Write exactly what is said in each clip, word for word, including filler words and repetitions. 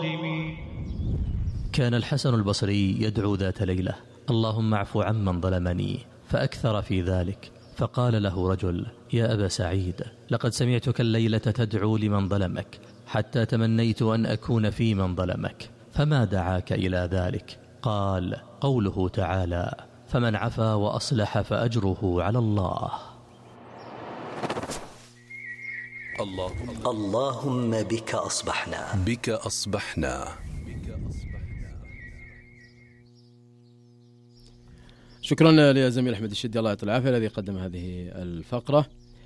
الظالمين. كان الحسن البصري يدعو ذات ليلة: اللهم اعف عمن ظلمني، فأكثر في ذلك. فقال له رجل: يا أبا سعيد، لقد سمعتك الليلة تدعو لمن ظلمك حتى تمنيت أن أكون في من ظلمك، فما دعاك إلى ذلك؟ قال: قوله تعالى: فمن عفا وأصلح فأجره على الله. اللهم بك أصبحنا بك أصبحنا. شكرا لزميل أحمد الشدي الله يعطيه العافية الذي قدم هذه الفقرة.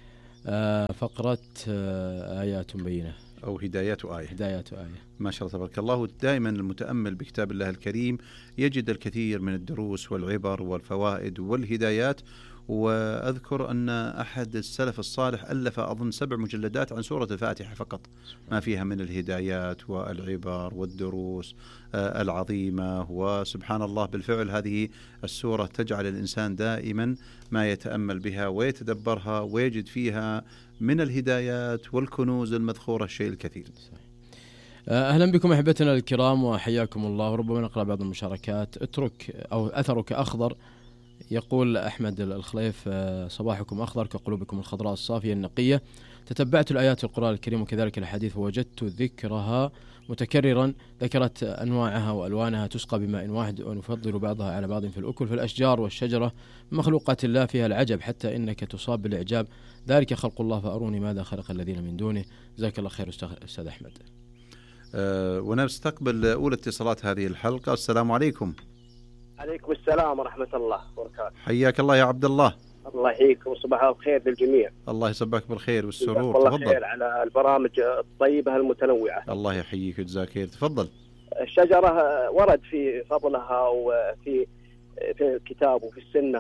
فقرة آيات بينة أو هدايات آية. هدايات آية. ما شاء الله تبارك الله. دائما المتأمل بكتاب الله الكريم يجد الكثير من الدروس والعبر والفوائد والهدايات. وأذكر أن أحد السلف الصالح ألف أظن سبع مجلدات عن سورة الفاتحة فقط، ما فيها من الهدايات والعبر والدروس العظيمة. وسبحان الله بالفعل هذه السورة تجعل الإنسان دائما ما يتأمل بها ويتدبرها ويجد فيها من الهدايات والكنوز المذخورة الشيء الكثير. أهلا بكم أحبتنا الكرام وحياكم الله. وربما نقرأ بعض المشاركات. اترك أو أثرك أخضر. يقول أحمد الخليف: صباحكم أخضر كقلوبكم الخضراء الصافية النقية. تتبعت الآيات القرآن الكريم وكذلك الحديث ووجدت ذكرها متكررا، ذكرت أنواعها وألوانها تسقى بماء واحد ونفضل بعضها على بعض في الأكل. في الأشجار والشجرة مخلوقات الله فيها العجب حتى إنك تصاب بالإعجاب، ذلك خلق الله فأروني ماذا خلق الذين من دونه. جزاك الله خير أستاذ أحمد. أه ونستقبل أولى اتصالات هذه الحلقة. السلام عليكم. عليكم السلام ورحمة الله وبركاته. حياك الله يا عبد الله. الله يحييكم وصباح الخير للجميع. الله يسبحك بالخير والسرور. الله خير على البرامج الطيبة المتنوعة. الله يحييك ويجزاك خير. تفضل. الشجرة ورد في فضلها وفي في الكتاب وفي السنة،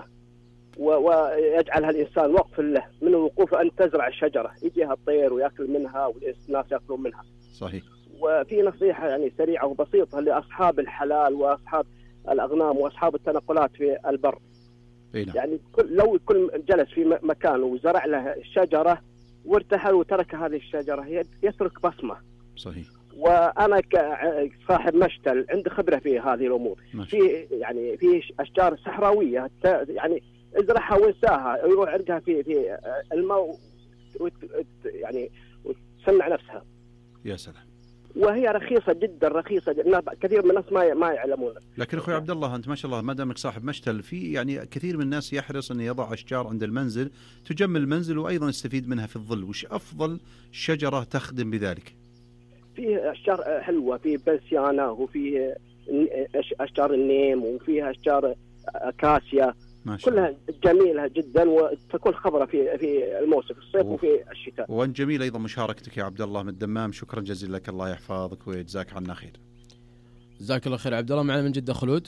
ويجعلها الإنسان وقف له من الوقوف أن تزرع الشجرة، يجيها الطير ويأكل منها والناس يأكلون منها. صحيح. وفي نصيحة يعني سريعة وبسيطة لأصحاب الحلال وأصحاب الأغنام وأصحاب التنقلات في البر. بينا. يعني كل لو كل جلس في مكان وزرع له شجرة وارتحل وترك هذه الشجرة يترك بصمة. صحيح. وأنا كصاحب مشتل عندي خبرة في هذه الأمور. في يعني في أشجار صحراوية يعني ازرعها وانساها يروح عرقها في في الماء يعني وتصنع نفسها. يا سلام. وهي رخيصة جدا رخيصة جداً. كثير من الناس ما ما يعلمون. لكن أخوي عبد الله أنت ما شاء الله ما دامك صاحب مشتل، في يعني كثير من الناس يحرص أن يضع أشجار عند المنزل تجمل المنزل وأيضا يستفيد منها في الظل. وش أفضل شجرة تخدم بذلك؟ في أشجار حلوة، في بنسيانة وفي أشجار النيم وفيها أشجار أكاسيا كلها جميلة جدا وتكون خضرة في في الموسم في الصيف وفي الشتاء. وأن جميل أيضا مشاركتك يا عبد الله من الدمام. شكرا جزيلا لك. الله يحفظك ويجزاك عنا خير. جزاك الله خير عبد الله. معنا من جدة خلود.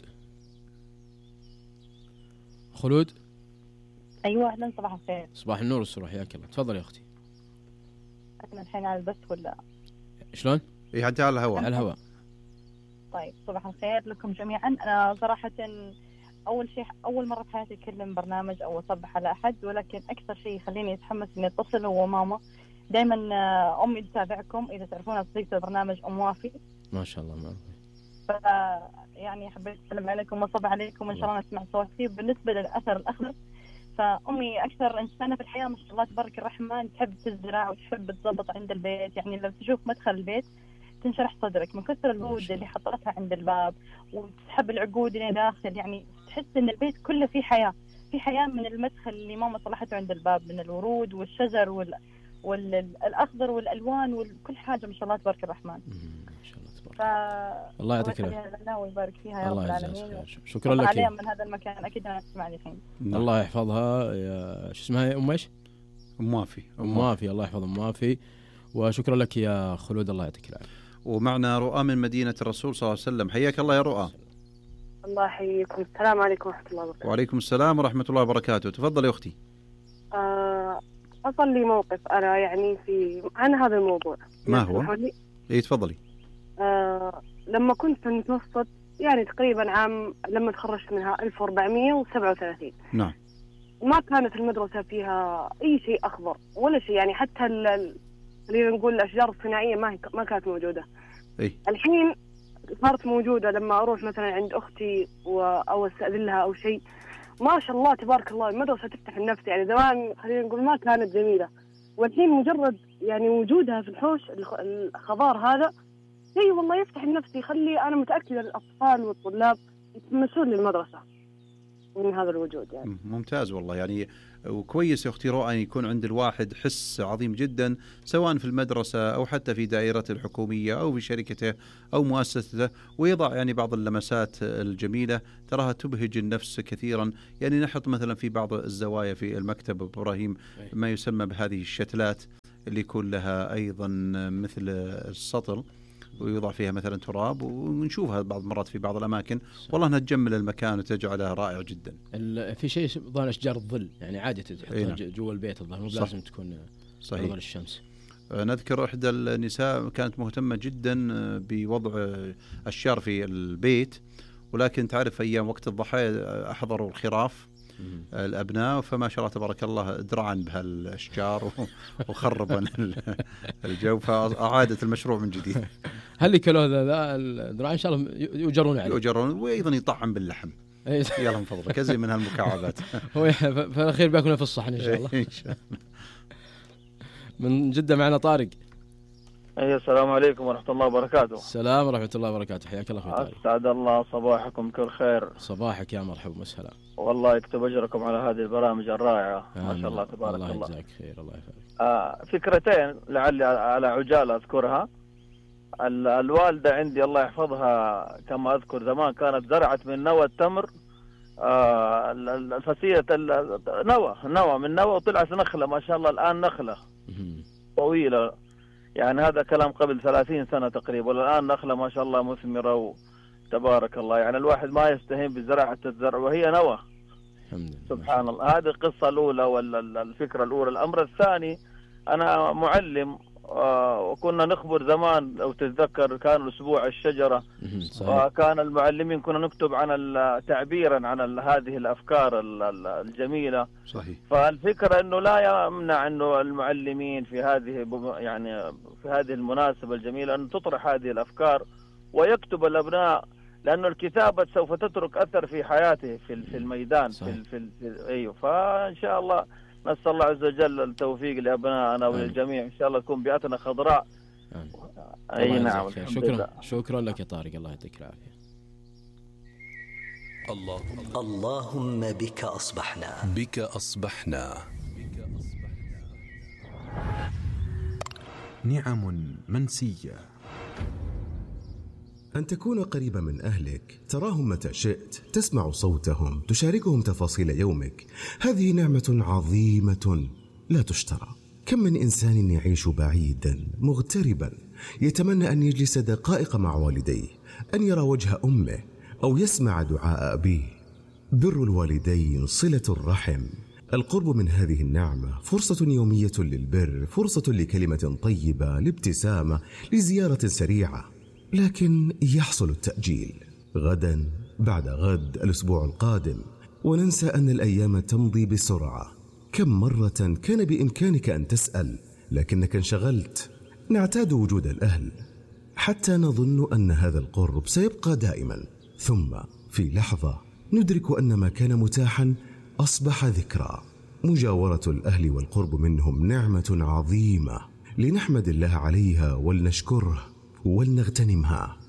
خلود. أيوة أهلا. صباح الخير. صباح النور والسرور. حياك الله. تفضل يا أختي. أنا الحين على البث ولا شلون؟ إيه أنت على الهواء. على الهواء. طيب صباح الخير لكم جميعا. أنا صراحة أول شيء أول مرة في حياتي أتكلم برنامج أو أصبح على أحد، ولكن أكثر شيء يخليني أتحمس إني أتصل هو ماما. دائما أمي تتابعكم، إذا تعرفون صديقة البرنامج أم وافي. ما شاء الله. ما ف يعني حبيت أسلم عليكم وأصبح عليكم وإن شاء الله نسمع صوتي. بالنسبة للأثر الأخضر، فأمي أكثر إنسانة في الحياة ما شاء الله تبارك الرحمن تحب تزرع وتحب تضبط عند البيت. يعني لو تشوف مدخل البيت تنشرح صدرك من كثر الورود اللي حطتها عند الباب وتسحب العقود اللي داخل. يعني تحس إن البيت كله فيه حياة، في حياة من المدخل اللي ماما صلحته عند الباب من الورود والشجر وال والأخضر والألوان وكل حاجة ما شاء الله تبارك الرحمن. ما شاء الله تبارك. ف... الله يعطيك العافية. الله ويبارك فيها يا رب العالمين. شكرا لك. عليها من هذا المكان أكيد أنا أسمعني الحين. الله يحفظها. يا شو اسمها أم إيش؟ أم وافي. أم وافي. الله يحفظ أم وافي. وشكرا لك يا خلود. الله يعطيك العافية. ومعنا رؤى من مدينة الرسول صلى الله عليه وسلم. حياك الله يا رؤى. الله يحييكم. السلام عليكم ورحمة الله وبركاته. وعليكم السلام ورحمة الله وبركاته. تفضل يا أختي. أه أصل لي موقف أنا يعني في عن هذا الموضوع. ما هو؟ إيه تفضلي. أه لما كنت في المتوسط يعني تقريبا عام لما تخرجت منها ألف وأربعمية وسبعة وثلاثين. نعم. ما كانت المدرسة فيها أي شيء أخضر ولا شيء، يعني حتى اللي نقول الأشجار الصناعية ما ما كانت موجودة. إيه؟ الحين صارت موجودة لما أروح مثلا عند أختي أو أستأذن لها أو شيء، ما شاء الله تبارك الله المدرسة تفتح النفس. يعني زمان خلينا نقول ما كانت جميلة، والحين مجرد يعني وجودها في الحوش الخضار هذا شيء والله يفتح النفس، يخلي أنا متأكدة الأطفال والطلاب يتمسون للمدرسة من هذا الوجود. يعني ممتاز والله، يعني وكويس يا أختي رؤى أن يكون عند الواحد حس عظيم جدا سواء في المدرسة أو حتى في دائرته الحكومية أو في شركته أو مؤسسته، ويضع يعني بعض اللمسات الجميلة تراها تبهج النفس كثيرا. يعني نحط مثلا في بعض الزوايا في المكتب إبراهيم ما يسمى بهذه الشتلات اللي يكون لها أيضا مثل السطل ويوضع فيها مثلا تراب، ونشوفها بعض المرات في بعض الأماكن والله أنها تجمل المكان وتجعله رائع جدا. في شيء ظهر أشجار الظل، يعني عادي تحطها جوا البيت الظهر، مو لازم تكون صحيح الشمس. نذكر إحدى النساء كانت مهتمة جدا بوضع أشجار في البيت، ولكن تعرف أيام وقت الضحايا أحضروا الخراف الأبناء، فما شاء الله تبارك الله درعن بهالأشجار وخربا الجو، فأعادت المشروع من جديد. هل يكلوا ذا الدرعن إن شاء الله يؤجرون عليه، يؤجرون وأيضا يطعم باللحم. يلا من فضلك زي من هالمكعبات. هو في الأخير بياكلنا في الصحن إن شاء الله. إن شاء الله. من جدة معنا طارق. أيه السلام عليكم ورحمة الله وبركاته. السلام ورحمة الله وبركاته، حياك الله خير. أسعد الله صباحكم كل خير. صباحك يا مرحبا وسهلا. والله يكتب أجركم على هذه البرامج الرائعة ما شاء الله تبارك الله. الله يجزاك خير. الله يفعلك. آه فكرتين لعلي على عجالة أذكرها. الوالدة عندي الله يحفظها كما أذكر زمان كانت زرعت من نوى التمر آه الفسيلة نوى نوى من نوى وطلعت نخلة ما شاء الله الآن نخلة طويلة، يعني هذا كلام قبل ثلاثين سنة تقريبا، والآن نخلة ما شاء الله مثمرة تبارك الله. يعني الواحد ما يستهين بزراعة الزرع وهي نوى. سبحان الله. هذه القصة الأولى ولا الفكرة الأولى. الأمر الثاني أنا معلم وكنا نخبر زمان لو تتذكر كان أسبوع الشجرة، وكان المعلمين كنا نكتب عن تعبيرا عن هذه الأفكار الجميلة. صحيح. فالفكرة أنه لا يمنع أنه المعلمين في هذه يعني في هذه المناسبة الجميلة أن تطرح هذه الأفكار ويكتب الأبناء، لأنه الكتابة سوف تترك أثر في حياته في في الميدان. في في, في أيوه. فإن شاء الله نسأل الله عز وجل التوفيق لأبنائنا وللجميع، إن شاء الله تكون بيئتنا خضراء. أي نعم. شكرا شكرا لك يا طارق، الله يعطيك العافية. الله اللهم بك أصبحنا بك أصبحنا نعم منسية. أن تكون قريبا من أهلك، تراهم متى شئت، تسمع صوتهم، تشاركهم تفاصيل يومك، هذه نعمة عظيمة لا تشترى. كم من إنسان يعيش بعيدا مغتربا يتمنى أن يجلس دقائق مع والديه، أن يرى وجه أمه أو يسمع دعاء أبيه. بر الوالدين، صلة الرحم، القرب من هذه النعمة فرصة يومية للبر، فرصة لكلمة طيبة، لابتسامة، لزيارة سريعة. لكن يحصل التأجيل، غدا بعد غد، الأسبوع القادم، وننسى أن الأيام تمضي بسرعة. كم مرة كان بإمكانك أن تسأل لكنك انشغلت. نعتاد وجود الأهل حتى نظن أن هذا القرب سيبقى دائما، ثم في لحظة ندرك أن ما كان متاحا أصبح ذكرى. مجاورة الأهل والقرب منهم نعمة عظيمة لنحمد الله عليها ولنشكره ولنغتنمها.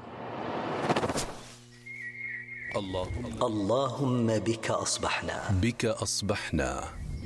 اللهم اللهم بك أصبحنا بك أصبحنا.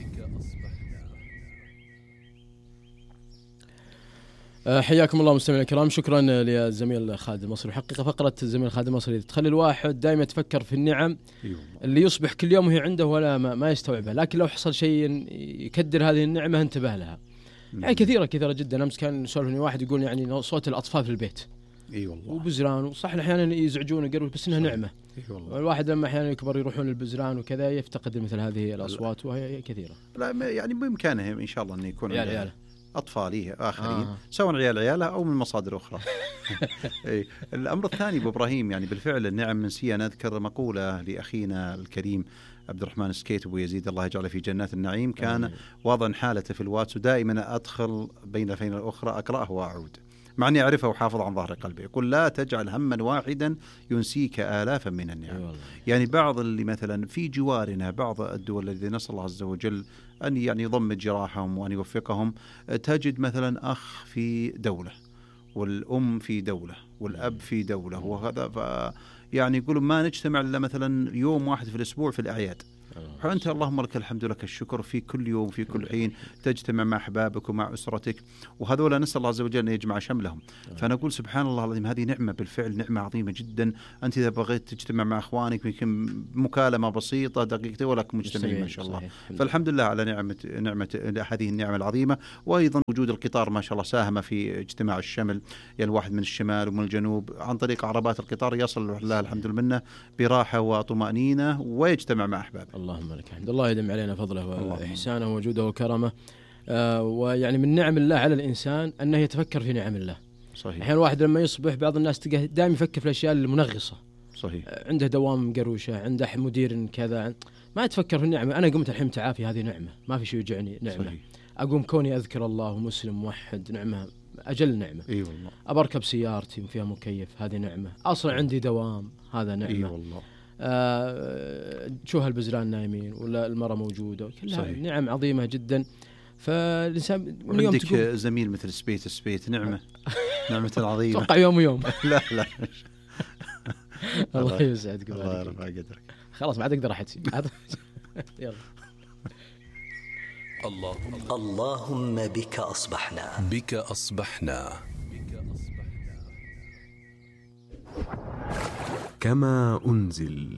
حياكم الله مستمعينا الكرام، شكرا للزميل خالد المصري. حقيقة فقرة الزميل خالد المصري تخلي الواحد دائما يتفكر في النعم اللي يصبح كل يوم وهي عنده ولا ما, ما يستوعبها، لكن لو حصل شيء يكدر هذه النعمة انتبه لها. يعني كثيرة كثيرة جدا. أمس كان سولفني واحد يقول يعني صوت الأطفال في البيت اي والله وبزران، وصح احيانا يزعجون ويقولوا بس انها نعمه. اي والله. الواحد لما احيانا يكبر يروحون للبزران وكذا يفتقد مثل هذه الاصوات وهي كثيره. لا يعني بامكانهم ان شاء الله ان يكون عيال عيال اطفاليه اخرين آه. سواء عيال عياله او من مصادر اخرى. اي الامر الثاني ابو ابراهيم، يعني بالفعل النعم منسيه. نذكر مقوله لاخينا الكريم عبد الرحمن السكيت ابو يزيد الله يجعله في جنات النعيم، كان واضعا حالته في الواتس ودائما ادخل بين الفين الاخرى اقراه واعود. مع أني أعرفه وحافظ عن ظهر قلبي. يقول لا تجعل هما واحدا ينسيك آلافا من النعم. يعني بعض اللي مثلا في جوارنا بعض الدول الذي نسأل الله عز وجل أن يعني يضمد جراحهم وأن يوفقهم، تجد مثلا أخ في دولة والأم في دولة والأب في دولة وهذا، ف يعني يقولون ما نجتمع إلا مثلا يوم واحد في الأسبوع في الأعياد. فأنت اللهم لك الحمد لك الشكر في كل يوم في كل حين تجتمع مع أحبابك ومع أسرتك، وهذولا نسأل الله عز وجل أن يجمع شملهم. فنقول سبحان الله العظيم هذه نعمة بالفعل، نعمة عظيمة جدا. أنت إذا بغيت تجتمع مع أخوانك يمكن مكالمة بسيطة دقيقتين ولك مجتمعين ما شاء الله. صحيح. فالحمد لله على نعمة نعمة هذه النعمة العظيمة. وأيضا وجود القطار ما شاء الله ساهم في اجتماع الشمل، يعني الواحد من الشمال ومن الجنوب عن طريق عربات القطار يصل لله الحمد لله براحة وطمأنينة ويجتمع مع أحبابه. اللهم لك الحمد. الله يدم علينا فضله وإحسانه وجوده وكرمه. آه ويعني من نعم الله على الإنسان أنه يتفكر في نعم الله. صحيح. الحين الواحد لما يصبح بعض الناس تلقاه دائما يفكر في الأشياء المنغصة. صحيح. آه عنده دوام قروشة، عنده مدير كذا، ما يتفكر في النعمة. أنا قمت الحين تعافي، هذه نعمة ما في شيء يوجعني، نعمة. صحيح. أقوم كوني أذكر الله ومسلم موحد، نعمة أجل نعمة. اي والله. أبركب سيارتي فيها مكيف، هذه نعمة. أصلا عندي دوام، هذا نعمة. اي والله. آه شو هالبزران نايمين ولا المرأة موجودة، كلها صحيح. نعم عظيمة جدا. فالإنسان من يوم عندك زميل مثل سبيت سبيت نعمة نعمة عظيمة. توقع يوم ويوم. لا لا الله يسعدك. الله يرفع قدرك. خلاص ما عاد أقدر أحد شيء. يلا. اللهم اللهم بك أصبحنا بك أصبحنا كما أنزل.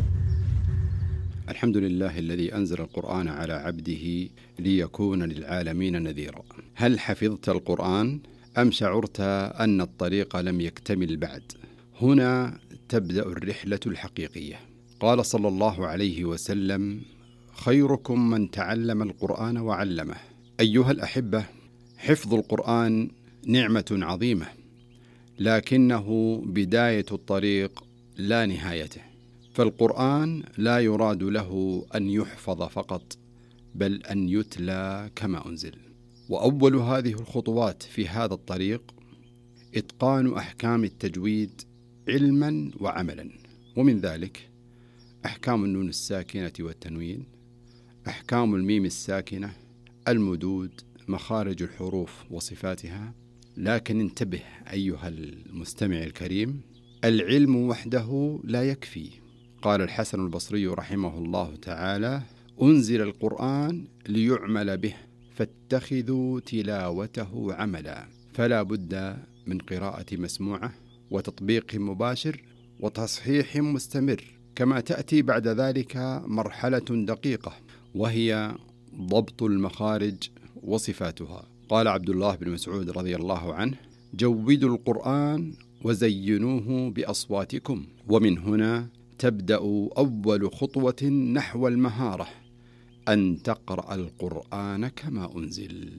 الحمد لله الذي أنزل القرآن على عبده ليكون للعالمين نذيرا. هل حفظت القرآن أم شعرت أن الطريق لم يكتمل بعد؟ هنا تبدأ الرحلة الحقيقية. قال صلى الله عليه وسلم: خيركم من تعلم القرآن وعلمه. أيها الأحبة، حفظ القرآن نعمة عظيمة، لكنه بداية الطريق لا نهايته. فالقرآن لا يراد له أن يحفظ فقط، بل أن يتلى كما أنزل. وأول هذه الخطوات في هذا الطريق إتقان أحكام التجويد علما وعملا، ومن ذلك أحكام النون الساكنة والتنوين، أحكام الميم الساكنة، المدود، مخارج الحروف وصفاتها. لكن انتبه أيها المستمع الكريم، العلم وحده لا يكفي. قال الحسن البصري رحمه الله تعالى: أنزل القرآن ليعمل به فاتخذوا تلاوته عملا. فلا بد من قراءة مسموعة وتطبيق مباشر وتصحيح مستمر، كما تأتي بعد ذلك مرحلة دقيقة وهي ضبط المخارج وصفاتها. قال عبد الله بن مسعود رضي الله عنه: جودوا القرآن وزينوه بأصواتكم. ومن هنا تبدأ أول خطوة نحو المهارة، أن تقرأ القرآن كما أنزل.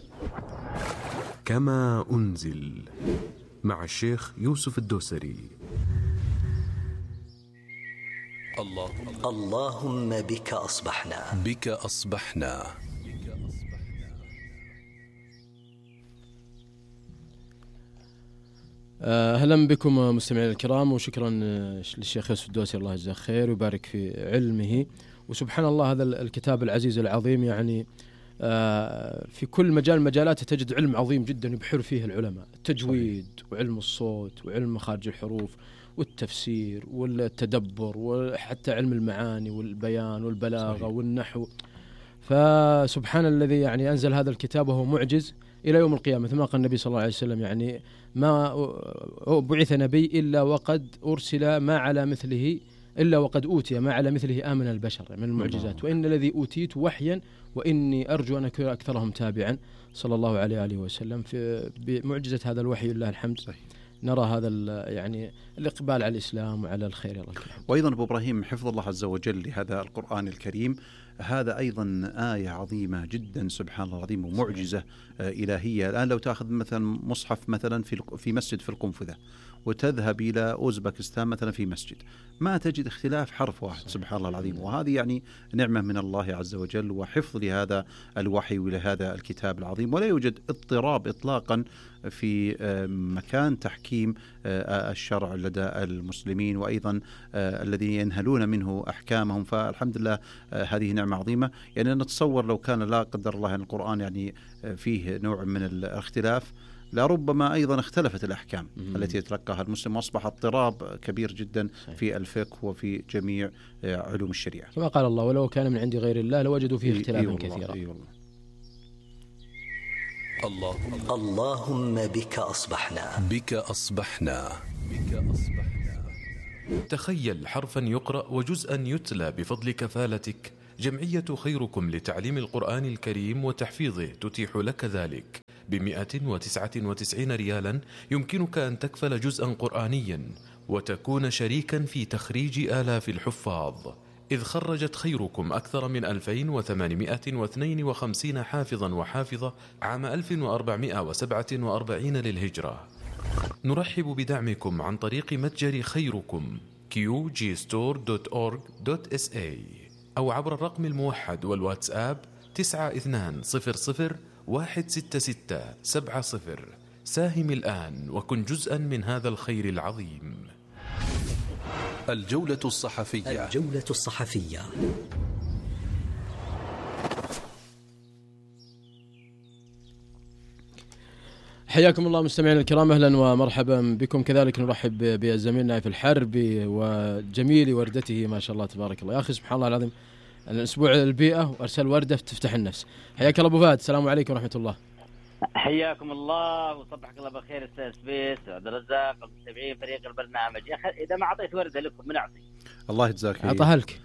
كما أنزل مع الشيخ يوسف الدوسري. اللهم اللهم بك أصبحنا بك أصبحنا أهلا بكم مستمعين الكرام، وشكرا للشيخ يوسف الدوسري، الله يجزاه خير ويبارك في علمه. وسبحان الله هذا الكتاب العزيز العظيم، يعني في كل مجال مجالاته تجد علم عظيم جدا يبحر فيه العلماء، التجويد وعلم الصوت وعلم مخارج الحروف والتفسير والتدبر وحتى علم المعاني والبيان والبلاغة صحيح. والنحو. فسبحان الذي يعني أنزل هذا الكتاب وهو معجز إلى يوم القيامة، مثل ما قال النبي صلى الله عليه وسلم: يعني ما بعث نبي إلا وقد أرسل ما على مثله إلا وقد أوتي ما على مثله آمن البشر من المعجزات، وإن الذي أوتيت وحيا وإني أرجو أن أكون أكثرهم تابعا، صلى الله عليه وآله وسلم. في بمعجزة هذا الوحي لله الحمد صحيح. نرى هذا يعني الإقبال على الإسلام وعلى الخير. الله وأيضا أبو إبراهيم، حفظ الله عز وجل لهذا القرآن الكريم هذا أيضا آية عظيمة جدا، سبحان الله العظيم، ومعجزة إلهية. الآن لو تأخذ مثلا مصحف مثلا في في مسجد في القنفذة وتذهب إلى أوزبكستان مثلا في مسجد ما تجد اختلاف حرف واحد. سبحان الله العظيم. وهذه يعني نعمة من الله عز وجل وحفظ لهذا الوحي ولهذا الكتاب العظيم. ولا يوجد اضطراب إطلاقا في مكان تحكيم الشرع لدى المسلمين وأيضا الذين ينهلون منه أحكامهم. فالحمد لله هذه نعمة عظيمة. يعني نتصور لو كان لا قدر الله أن القرآن يعني فيه نوع من الاختلاف لربما أيضا اختلفت الأحكام مم. التي يتلقاها المسلم وأصبح اضطراب كبير جدا في الفقه وفي جميع علوم الشريعة. كما قال الله ولو كان من عند غير الله لوجدوا فيه اختلافا كثيرا. أي والله. الله اللهم بك أصبحنا بك أصبحنا بك أصبحنا. تخيل حرفا يقرأ وجزءا يتلى بفضل كفالتك. جمعية خيركم لتعليم القرآن الكريم وتحفيظه تتيح لك ذلك بمئة وتسعة وتسعين ريالا. يمكنك أن تكفل جزءا قرآنيا وتكون شريكا في تخريج آلاف الحفاظ، إذ خرجت خيركم أكثر من ألفين وثمانمئة واثنين وخمسين حافظا وحافظة عام ألف وأربعمئة وسبعة وأربعين للهجرة. نرحب بدعمكم عن طريق متجر خيركم كيو جي ستور دوت أورج دوت إس إيه أو عبر الرقم الموحد والواتساب تسعة اثنان صفر صفر واحد ستة ستة سبعة صفر. ساهم الآن وكن جزءا من هذا الخير العظيم. الجولة الصحفية. الجولة الصحفية. حياكم الله مستمعينا الكرام، أهلا ومرحبا بكم. كذلك نرحب بزميلنا نايف الحربي وجميل وردته ما شاء الله تبارك الله. يا أخي سبحان الله العظيم، الأسبوع البيئة وأرسل وردة تفتح النفس. حياك الله أبو فهد، السلام عليكم ورحمة الله. حياكم الله وصبحك الله بخير أستاذ سبيس عبد الرزاق ومتابعين فريق البرنامج. يا أخي إذا ما أعطيت وردة لكم من أعطي؟ الله يجزاك. أعطاها لك.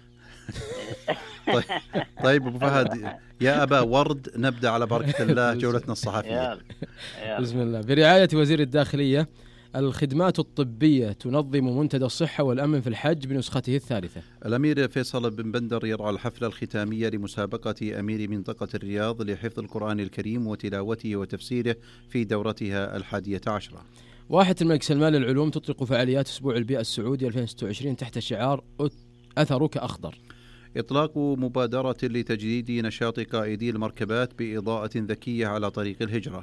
طيب, طيب أبو فهد يا أبا ورد، نبدأ على بركة الله جولتنا الصحفية. بسم الله. برعاية وزير الداخلية، الخدمات الطبية تنظم منتدى الصحة والأمن في الحج بنسخته الثالثة. الأمير فيصل بن بندر يرعى الحفلة الختامية لمسابقة أمير منطقة الرياض لحفظ القرآن الكريم وتلاوته وتفسيره في دورتها الحادية عشرة. واحة الملك سلمان للعلوم تطلق فعاليات أسبوع البيئة السعودي ألفين وستة وعشرين تحت شعار أثرك أخضر. إطلاق مبادرة لتجديد نشاط قائدي المركبات بإضاءة ذكية على طريق الهجرة.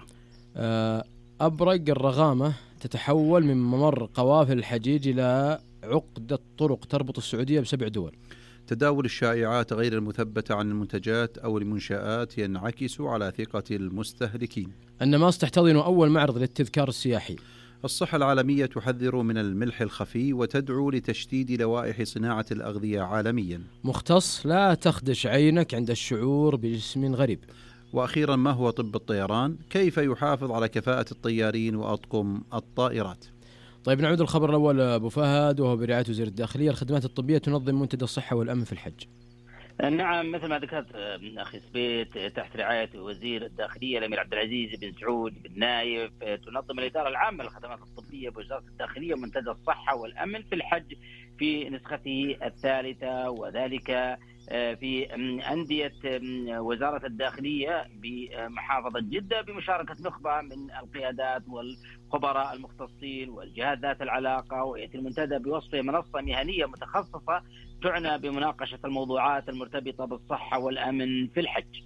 أبرق الرغامة تتحول من ممر قوافل الحجيج إلى عقدة طرق تربط السعودية بسبع دول. تداول الشائعات غير المثبتة عن المنتجات أو المنشآت ينعكس على ثقة المستهلكين. النماص تحتضن أول معرض للتذكار السياحي. الصحة العالمية تحذر من الملح الخفي وتدعو لتشديد لوائح صناعة الأغذية عالميا. مختص لا تخدش عينك عند الشعور بجسم غريب. وأخيرا، ما هو طب الطيران؟ كيف يحافظ على كفاءة الطيارين وأطقم الطائرات؟ طيب نعود الخبر الأول أبو فهد، وهو برعاية وزير الداخلية. الخدمات الطبية تنظم منتدى الصحة والأمن في الحج. نعم، مثل ما ذكرت أخي سبيت، تحت رعاية وزير الداخلية الأمير عبد العزيز بن سعود بن نايف، تنظم الإدارة العامة للخدمات الطبية بوزارة الداخلية منتدى الصحة والأمن في الحج في نسخته الثالثة، وذلك في أندية وزارة الداخلية بمحافظة جدة بمشاركة نخبة من القيادات والخبراء المختصين والجهات ذات العلاقة. ويأتي المنتدى بوصفه منصة مهنية متخصصة تعنى بمناقشة الموضوعات المرتبطة بالصحة والأمن في الحج.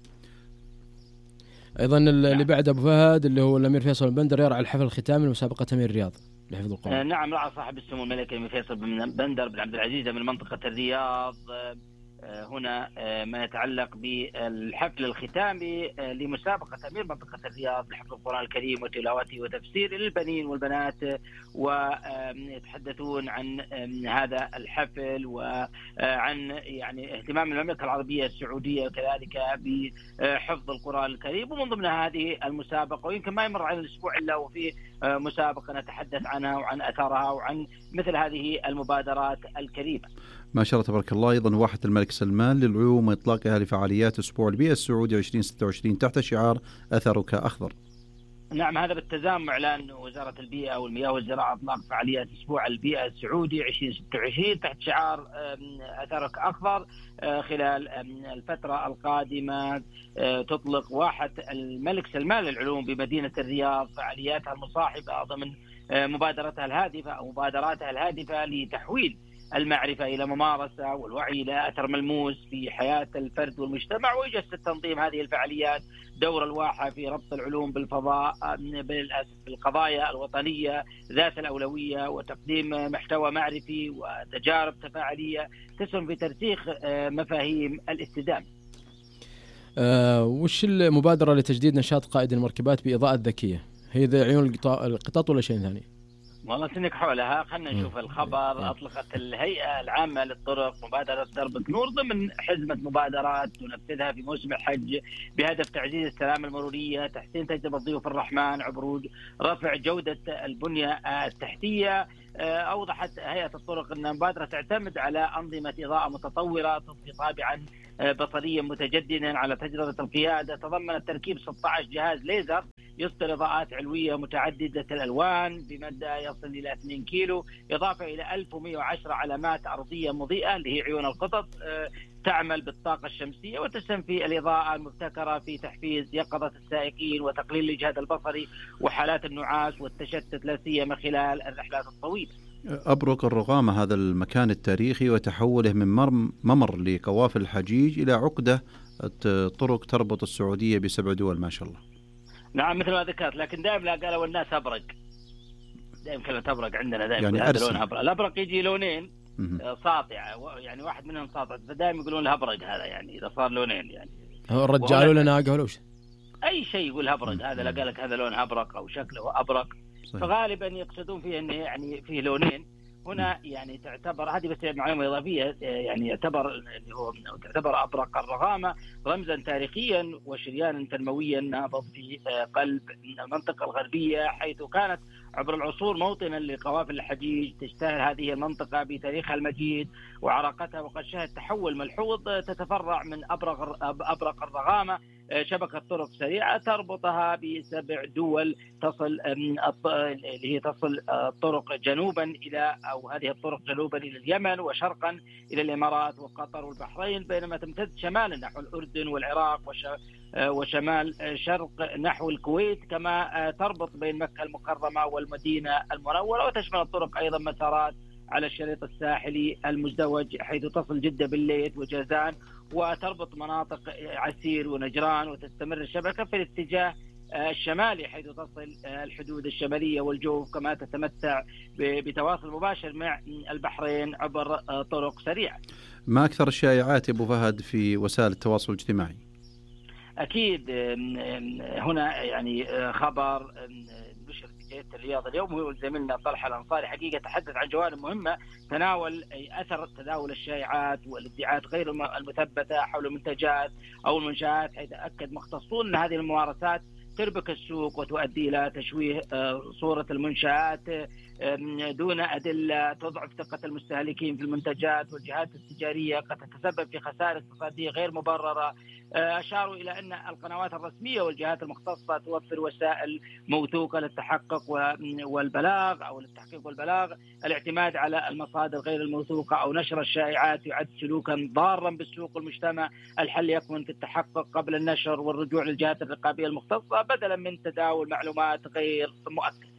أيضا اللي بعد أبو فهد اللي هو الأمير فيصل بن بندر يرعى الحفل الختامي لمسابقة أمير الرياض لحفظ القرآن. نعم، رعى صاحب السمو الملكي الأمير فيصل بن بندر بن عبد العزيز من منطقة الرياض هنا ما يتعلق بالحفل الختامي لمسابقة أمير منطقة الرياض لحفظ القرآن الكريم وتلاوته وتفسيره للبنين والبنات، ويتحدثون عن هذا الحفل وعن يعني اهتمام المملكة العربية السعودية كذلك بحفظ القرآن الكريم. ومن ضمن هذه المسابقة، ويمكن ما يمر على الأسبوع إلا وفي مسابقة نتحدث عنها وعن أثرها وعن مثل هذه المبادرات الكريمة. ما شاء الله تبارك الله. أيضا واحة الملك سلمان للعلوم إطلاقها لفعاليات أسبوع البيئة السعودي ألفين وستة وعشرين تحت شعار أثرك أخضر. نعم، هذا بالتزامن مع إعلان وزارة البيئة والمياه والزراعة إطلاق فعاليات أسبوع البيئة السعودي ألفين وستة وعشرين تحت شعار أثرك أخضر. خلال الفترة القادمة تطلق واحة الملك سلمان للعلوم بمدينة الرياض فعالياتها المصاحبة ضمن مبادرتها الهادفة أو مبادراتها الهادفة لتحويل المعرفة إلى ممارسة والوعي إلى أثر ملموس في حياة الفرد والمجتمع. ويجسد تنظيم هذه الفعاليات دور الواحة في ربط العلوم بالفضاء بالقضايا الوطنية ذات الأولوية وتقديم محتوى معرفي وتجارب تفاعلية تسهم في ترسيخ مفاهيم الاستدامة. أه وش المبادرة لتجديد نشاط قائد المركبات بإضاءة ذكية؟ هي ذي عيون القطط ولا شيء ثاني؟ والله سنك حولها. خلنا نشوف الخبر. أطلقت الهيئة العامة للطرق مبادرة درب نور ضمن حزمة مبادرات تنفذها في موسم الحج بهدف تعزيز السلامة المرورية، تحسين تجربة ضيوف الرحمن عبر رفع جودة البنية التحتية. أوضحت هيئة الطرق أن المبادرة تعتمد على أنظمة إضاءة متطورة تضفي طابعا بصريا متجددا على تجربة القيادة، تضمنت تركيب ستة عشر جهاز ليزر يصدر إضاءات علوية متعددة الألوان بمدى يصل إلى اثنين كيلو، إضافة إلى ألف ومئة وعشرة علامات أرضية مضيئة اللي هي عيون القطط تعمل بالطاقة الشمسية وتسهم في الإضاءة المبتكرة في تحفيز يقظة السائقين وتقليل الإجهاد البصري وحالات النعاس والتشتت لا سيما خلال الرحلات الطويلة. أبرق الرغامة هذا المكان التاريخي وتحوله من ممر لقوافل الحجيج إلى عقدة طرق تربط السعودية بسبع دول ما شاء الله. نعم مثل ما ذكرت، لكن دائما قالوا الناس أبرق، دائما كلمة أبرق عندنا دائما يعني هذا لون أبرق. الأبرق يجي لونين ساطع يعني واحد منهم ساطع فدائما يقولون له أبرق هذا يعني إذا صار لونين يعني هو الرجال ولا ناقة ولا وش أي شيء يقول أبرق هذا لا قالك هذا لون أبرق أو شكله أبرق صحيح. فغالبا يقصدون فيه أنه يعني فيه لونين هنا يعني تعتبر هذه بس معلومة إضافية يعني يعتبر اللي هو تعتبر أبرق الرغامة رمزا تاريخيا وشريانا تنمويا نابض في قلب المنطقة الغربية، حيث كانت عبر العصور موطنا لقوافل الحجيج تشتهر هذه المنطقة بتاريخها المجيد وعراقتها، وقد شهد تحول ملحوظ تتفرع من أبرق أبرق الرغامة شبكة طرق سريعة تربطها بسبع دول تصل اللي هي تصل طرق جنوبا إلى أو هذه الطرق جنوبا إلى اليمن وشرقا إلى الإمارات وقطر والبحرين، بينما تمتد شمالا نحو الأردن والعراق وشمال شرق نحو الكويت، كما تربط بين مكة المكرمة والمدينة المنورة، وتشمل الطرق أيضا مسارات على الشريط الساحلي المزدوج حيث تصل جدة بالليث وجازان وتربط مناطق عسير ونجران، وتستمر الشبكة في الاتجاه الشمالي حيث تصل الحدود الشمالية والجوف، كما تتمتع بتواصل مباشر مع البحرين عبر طرق سريعة. ما أكثر الشائعات أبو فهد في وسائل التواصل الاجتماعي؟ أكيد هنا يعني خبر نشر في جريدة الرياض اليوم هو زميلنا طلحة الأنصاري حقيقة تحدث عن جوانب مهمة تناول أثر تداول الشائعات والادعاءات غير المثبتة حول المنتجات أو المنشآت، حيث أكد مختصون أن هذه الممارسات تربك السوق وتؤدي إلى تشويه صورة المنشآت دون أدلة، تضعف ثقة المستهلكين في المنتجات، والجهات التجارية قد تتسبب في خسائر اقتصادية غير مبررة. أشاروا إلى أن القنوات الرسمية والجهات المختصة توفر وسائل موثوقة للتحقق والبلاغ أو للتحقيق والبلاغ. الاعتماد على المصادر غير الموثوقة أو نشر الشائعات يعد سلوكا ضارا بالسوق والمجتمع. الحل يكمن في التحقق قبل النشر والرجوع للجهات الرقابية المختصة بدلا من تداول معلومات غير مؤكدة.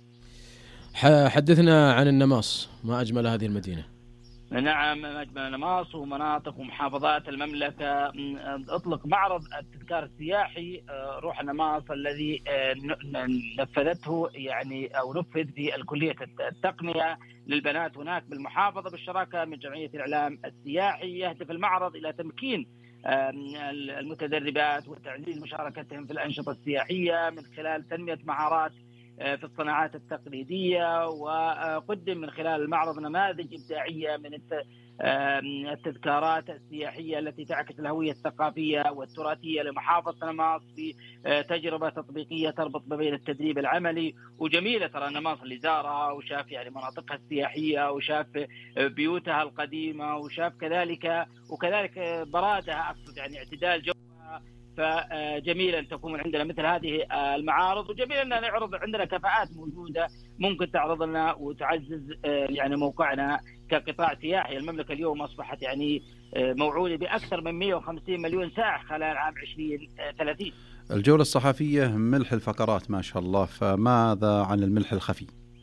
حدثنا عن النماص، ما أجمل هذه المدينة. نعم أجمل النماص ومناطق ومحافظات المملكة. أطلق معرض التذكار السياحي روح النماص الذي نفذته يعني أو نفذ في الكلية التقنية للبنات هناك بالمحافظة بالشراكة من جمعية الإعلام السياحي. يهدف المعرض إلى تمكين المتدربات وتعزيز مشاركتهم في الأنشطة السياحية من خلال تنمية مهارات في الصناعات التقليدية، وقدم من خلال المعرض نماذج إبداعية من التذكارات السياحية التي تعكس الهوية الثقافية والتراثية لمحافظة نماص في تجربة تطبيقية تربط ما بين التدريب العملي. وجميلة ترى نماص اللي زارها وشاف يعني مناطقها السياحية وشاف بيوتها القديمة وشاف كذلك وكذلك برادها أقصد يعني اعتدال جو، فجميل أن تكون عندنا مثل هذه المعارض، وجميل أن نعرض عندنا كفاءات موجودة ممكن تعرض لنا وتعزز يعني موقعنا كقطاع سياحي. المملكة اليوم أصبحت يعني موعودة بأكثر من مئة وخمسين مليون سائح خلال عام عشرين ثلاثين. الجولة الصحفية ملح الفقرات ما شاء الله، فماذا عن الملح الخفي؟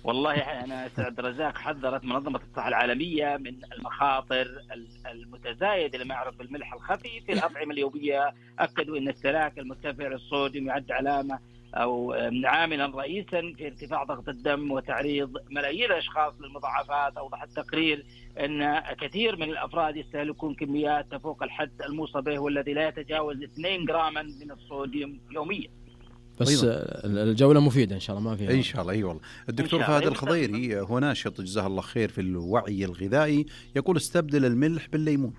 والله أنا سعد رزاق حذرت منظمة الصحة العالمية من المخاطر المتزايدة لما يعرف بالملح الخفي في الأطعمة اليومية. أكدوا أن استهلاك المرتفع للصوديوم يعد علامة أو عاملا رئيسا في ارتفاع ضغط الدم وتعريض ملايين الأشخاص للمضاعفات. أوضح التقرير أن كثير من الأفراد يستهلكون كميات تفوق الحد الموصى به والذي لا يتجاوز اثنين جراما من الصوديوم يوميا. بس الجولة مفيدة إن شاء الله، ما فيها إن شاء الله. أي والله. الدكتور فهد الخضيري هو ناشط جزاه الله خير في الوعي الغذائي، يقول استبدل الملح بالليمون.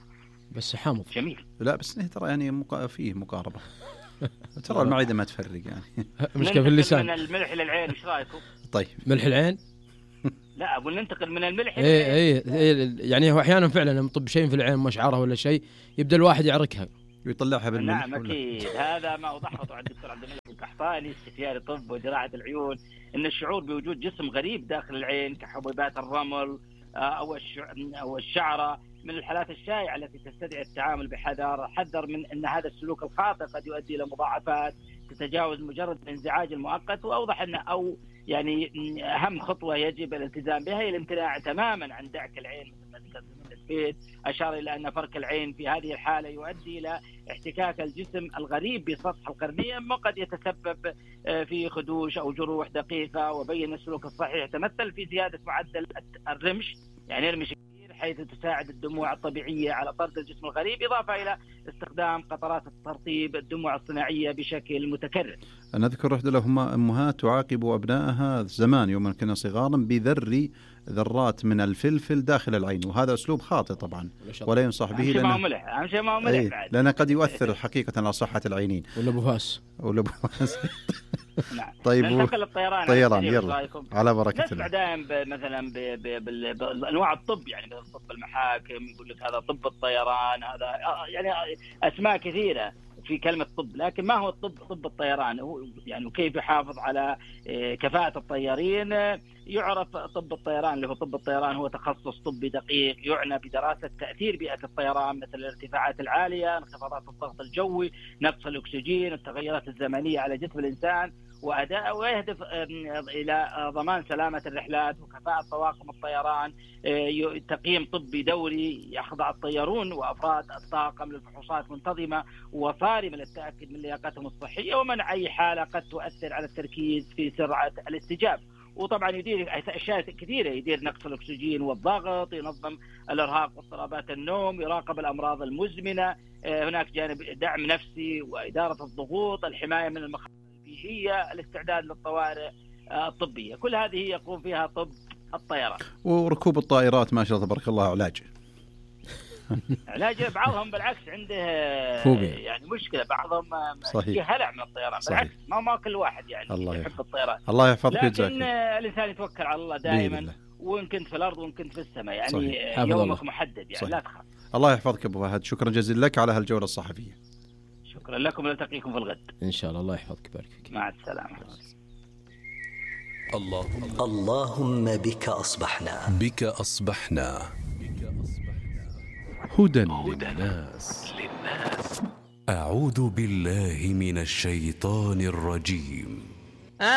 بس حامض. جميل. لا بس ترى يعني مقا... فيه مقاربة. ترى المعدة ما تفرق يعني. مشكلة في اللسان. من الملح للعين إيش رأيكم؟ طيب. ملح العين؟ لا أقول ننتقل من الملح. إيه إيه إيه يعني هو أحيانا فعلا يطب شيء في العين مشعرها ولا شيء يبدأ الواحد يعركها ويطلعها بالملح. نعم أكيد. هذا ما أوضحه عند الدكتور عبد الملك القحطاني استشاري طب وجراحة العيون، أن الشعور بوجود جسم غريب داخل العين كحبيبات الرمل أو أو الشعرة من الحالات الشائعة التي تستدعي التعامل بحذر. حذر من أن هذا السلوك الخاطئ قد يؤدي إلى مضاعفات تتجاوز مجرد الانزعاج المؤقت. وأوضح أن أو يعني أهم خطوة يجب الالتزام بها هي الامتناع تماما عن دعك العين مثل ما ذكرت من السبيد. أشار إلى أن فرك العين في هذه الحالة يؤدي إلى احتكاك الجسم الغريب بسطح القرنية وقد يتسبب في خدوش أو جروح دقيقة. وبين السلوك الصحيح يتمثل في زيادة معدل الرمش، يعني يرمش كثير حيث تساعد الدموع الطبيعية على طرد الجسم الغريب، إضافة إلى استخدام قطرات الترطيب الدموع الصناعية بشكل متكرر. أنا أذكر إحدى لهما أمهات تعاقب أبنائها زمان يوم كنا صغارا بذر ذرات من الفلفل داخل العين، وهذا أسلوب خاطئ طبعا ولا ينصح به لأنه, لأنه قد يؤثر حقيقة على صحة العينين. ولا بفاس ولا بفاس. نعم. طيب ننتقل الطيران. طيران يلا على بركة الله. نسمع دائما مثلا بأنواع الطب، يعني مثل طب المحاكم يقول لك هذا طب الطيران، هذا يعني أسماء كثيرة في كلمة طب. لكن ما هو الطب؟ طب الطيران هو يعني وكيف يحافظ على كفاءة الطيارين. يعرف طب الطيران اللي هو طب الطيران هو تخصص طبي دقيق يعنى بدراسة تأثير بيئة الطيران مثل الارتفاعات العالية، انخفاضات الضغط الجوي، نقص الأكسجين، التغيرات الزمنية على جسم الإنسان وأداء، ويهدف إلى ضمان سلامة الرحلات وكفاءة طواقم الطيران. تقييم طبي دوري يخضع الطيارون وأفراد الطاقم للفحوصات منتظمة وصارمة للتأكد من لياقتهم الصحية ومنع أي حالة قد تؤثر على التركيز في سرعة الاستجابة. وطبعا يدير أشياء كثيرة، يدير نقص الأكسجين والضغط، ينظم الإرهاق واضطرابات النوم، يراقب الأمراض المزمنة. هناك جانب دعم نفسي وإدارة الضغوط، الحماية من المخاطر البيئية، الاستعداد للطوارئ الطبية. كل هذه يقوم فيها طب الطيران. وركوب الطائرات ما شاء الله تبارك الله علاج. علاج بعضهم بالعكس عنده فوبيا. يعني مشكلة، بعضهم صحيح هلع من الطيران. بالعكس ما ما كل واحد يعني الله يحب الطيران. الله يحفظك ويجزاك. لكن الإنسان يتوكل على الله دائما، وإن كنت في الأرض وإن كنت في السماء يعني صحيح. يومك الله. محدد يعني صحيح. لا تخاف. الله يحفظك أبو فهد، شكرا جزيلا لك على هالجولة الصحفية. شكرا لكم، نلتقيكم في الغد إن شاء الله. الله يحفظك بارك فيك. مع السلامة. اللهم اللهم بك أصبحنا بك أصبحنا هدى للناس. أعوذ بالله من الشيطان الرجيم.